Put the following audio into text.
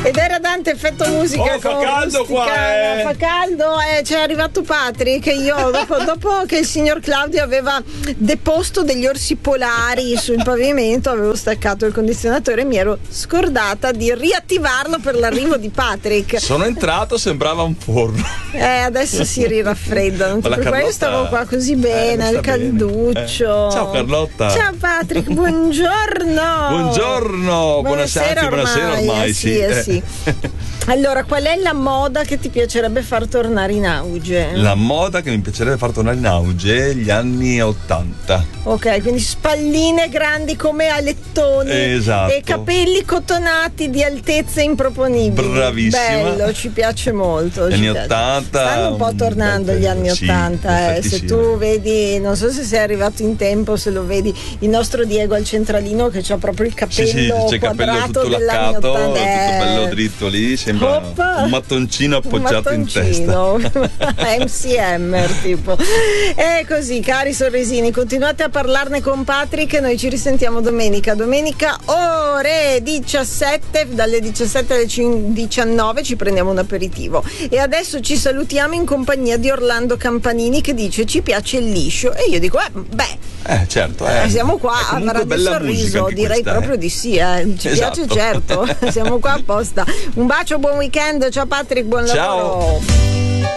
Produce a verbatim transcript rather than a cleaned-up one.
Ed era Dante effetto musica. Oh, fa caldo qua, eh. Fa caldo, eh, c'è arrivato Patrick. Io dopo, dopo che il signor Claudio aveva deposto degli orsi polari sul pavimento, avevo staccato il condizionatore e mi ero scordata di riattivarlo per l'arrivo di Patrick. Sono entrato, sembrava un forno. Eh, adesso si rirafredda. Non ti La preoccupare, io stavo qua così bene, eh, al calduccio. Eh. Ciao Carlotta. Ciao Patrick, buongiorno. Buongiorno, buonasera, buonasera buonasera ormai, eh, sì. Eh, sì. Allora, qual è la moda che ti piacerebbe far tornare in auge? La moda che mi piacerebbe far tornare in auge gli anni ottanta. Ok, quindi spalline grandi come alettoni. Esatto. E capelli cotonati di altezze improponibili. Bravissima. Bello, ci piace molto. Gli ci anni piace. ottanta. Stanno un po' tornando gli anni sì, ottanta. Eh. Se sì, tu eh. vedi, non so se sei arrivato in tempo, se lo vedi, il nostro Diego al centralino che ha proprio il capello sì, sì, c'è il capello quadrato tutto dell'anni laccato, ottanta. tutto bello dritto lì, sembra Oppa. un mattoncino appoggiato Un in testa. M C Hammer tipo. E così, cari sorrisini, continuate a parlarne con Patrick e noi ci risentiamo domenica. Domenica ore diciassette, dalle diciassette alle diciannove ci prendiamo un aperitivo. E adesso ci salutiamo in compagnia di Orlando Campanini che dice ci piace il liscio. E io dico, eh, beh, Eh, certo, eh. eh, siamo qua È a comunque Radio bella musica Sorriso, anche direi questa, proprio eh. di sì, eh. Ci Esatto. piace certo. Siamo qua apposta. Un bacio, buon weekend, ciao Patrick, buon Ciao. lavoro.